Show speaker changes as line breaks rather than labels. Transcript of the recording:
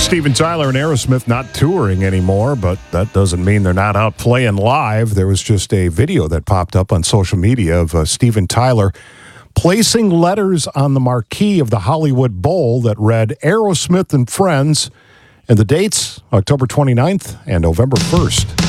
Steven Tyler and Aerosmith not touring anymore, but that doesn't mean they're not out playing live. There was just a video that popped up on social media of Steven Tyler placing letters on the marquee of the Hollywood Bowl that read Aerosmith and Friends, and the dates, October 29th and November 1st.